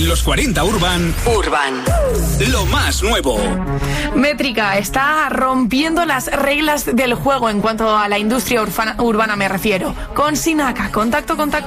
los 40 Urban. Lo más nuevo. Métrica está rompiendo las reglas del juego en cuanto a la industria urbana me refiero. Con Sinaka, contacto